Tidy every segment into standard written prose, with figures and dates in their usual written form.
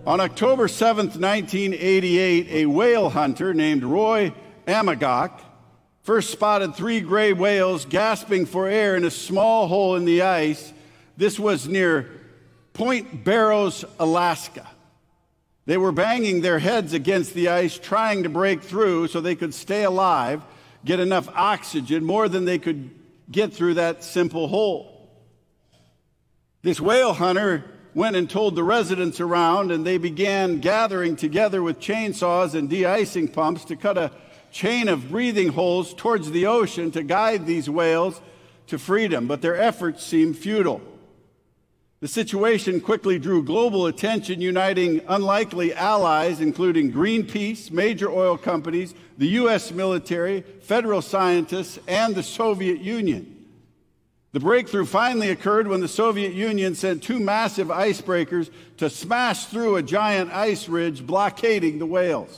On October 7th, 1988, a whale hunter named Roy Amagok first spotted 3 gray whales gasping for air in a small hole in the ice. This was near Point Barrows, Alaska. They were banging their heads against the ice, trying to break through so they could stay alive, get enough oxygen, more than they could get through that simple hole. This whale hunter went and told the residents around, and they began gathering together with chainsaws and de-icing pumps to cut a chain of breathing holes towards the ocean to guide these whales to freedom, but their efforts seemed futile. The situation quickly drew global attention, uniting unlikely allies, including Greenpeace, major oil companies, the U.S. military, federal scientists, and the Soviet Union. The breakthrough finally occurred when the Soviet Union sent 2 massive icebreakers to smash through a giant ice ridge, blockading the whales.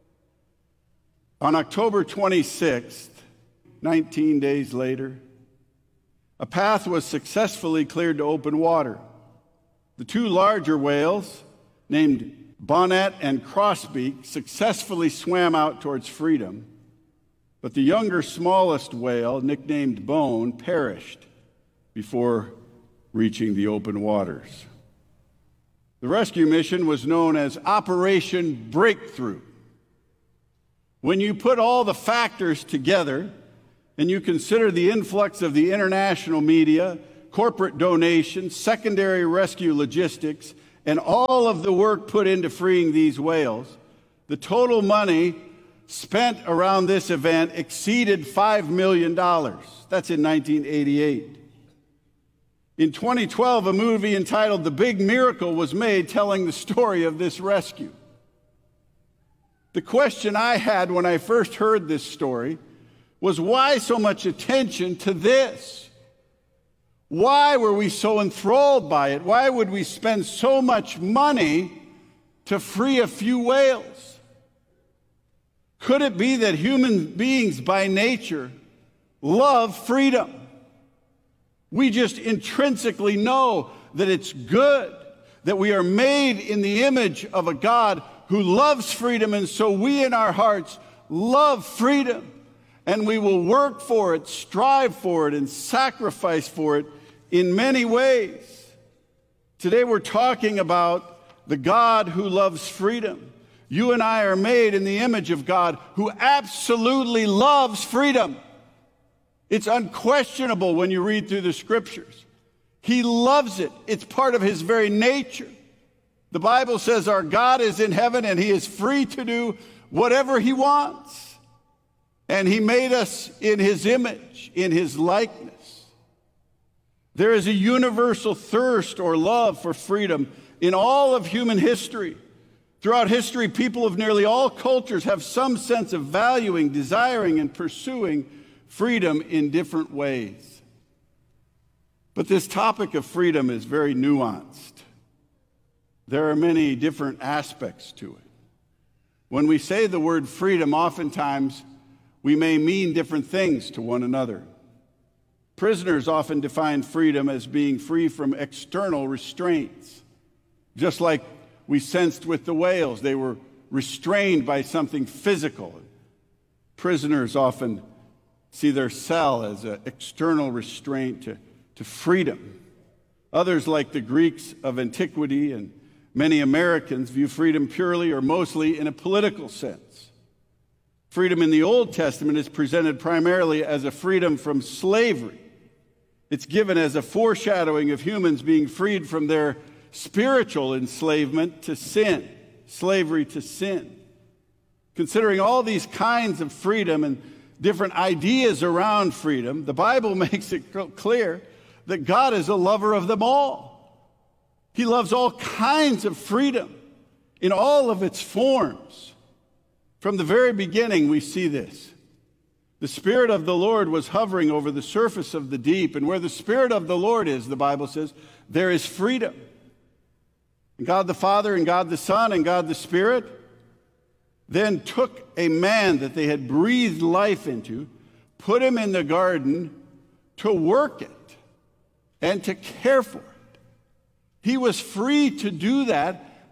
On October 26th, 19 days later, a path was successfully cleared to open water. The 2 larger whales, named Bonnet and Crossbeak, successfully swam out towards freedom, but the younger, smallest whale, nicknamed Bone, perished before reaching the open waters. The rescue mission was known as Operation Breakthrough. When you put all the factors together and you consider the influx of the international media, corporate donations, secondary rescue logistics, and all of the work put into freeing these whales, the total money spent around this event exceeded $5 million. That's in 1988. In 2012, a movie entitled The Big Miracle was made telling the story of this rescue. The question I had when I first heard this story was, why so much attention to this? Why were we so enthralled by it? Why would we spend so much money to free a few whales? Could it be that human beings by nature love freedom? We just intrinsically know that it's good, that we are made in the image of a God who loves freedom, and so we in our hearts love freedom, and we will work for it, strive for it, and sacrifice for it in many ways. Today we're talking about the God who loves freedom. You and I are made in the image of God who absolutely loves freedom. It's unquestionable when you read through the scriptures. He loves it. It's part of his very nature. The Bible says our God is in heaven and he is free to do whatever he wants. And he made us in his image, in his likeness. There is a universal thirst or love for freedom in all of human history. Throughout history, people of nearly all cultures have some sense of valuing, desiring, and pursuing freedom in different ways. But this topic of freedom is very nuanced. There are many different aspects to it. When we say the word freedom, oftentimes we may mean different things to one another. Prisoners often define freedom as being free from external restraints. Just like we sensed with the whales, they were restrained by something physical. Prisoners often see their cell as an external restraint to freedom. Others, like the Greeks of antiquity and many Americans, view freedom purely or mostly in a political sense. Freedom in the Old Testament is presented primarily as a freedom from slavery. It's given as a foreshadowing of humans being freed from their spiritual enslavement to sin, slavery to sin. Considering all these kinds of freedom and different ideas around freedom, the Bible makes it clear that God is a lover of them all. He loves all kinds of freedom in all of its forms. From the very beginning, we see this. The Spirit of the Lord was hovering over the surface of the deep, and where the Spirit of the Lord is, the Bible says, there is freedom. And God the Father and God the Son and God the Spirit then took a man that they had breathed life into, put him in the garden to work it and to care for it. He was free to do that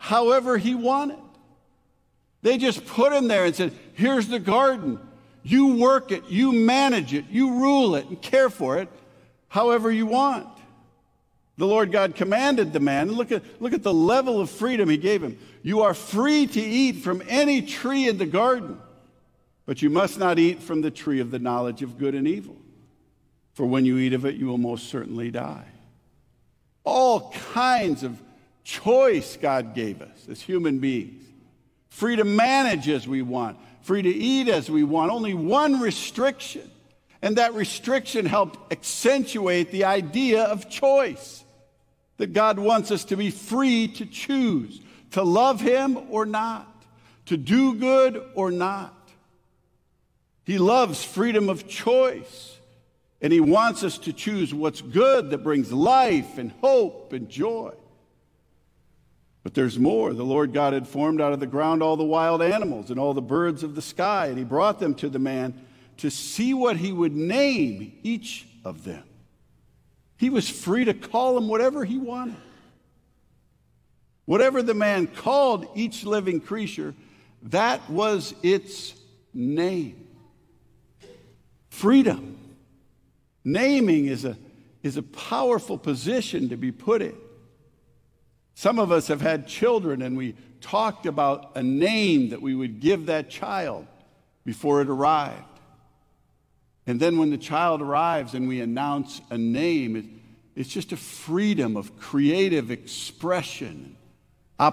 however he wanted. They just put him there and said, here's the garden. You work it, you manage it, you rule it and care for it however you want. The Lord God commanded the man, look at the level of freedom he gave him. You are free to eat from any tree in the garden, but you must not eat from the tree of the knowledge of good and evil. For when you eat of it, you will most certainly die. All kinds of choice God gave us as human beings. Free to manage as we want, free to eat as we want. Only one restriction, and that restriction helped accentuate the idea of choice. That God wants us to be free to choose, to love him or not, to do good or not. He loves freedom of choice, and he wants us to choose what's good that brings life and hope and joy. But there's more. The Lord God had formed out of the ground all the wild animals and all the birds of the sky, and he brought them to the man to see what he would name each of them. He was free to call them whatever he wanted. Whatever the man called each living creature, that was its name. Freedom. Naming is a powerful position to be put in. Some of us have had children, and we talked about a name that we would give that child before it arrived. And then when the child arrives and we announce a name, it's just a freedom of creative expression,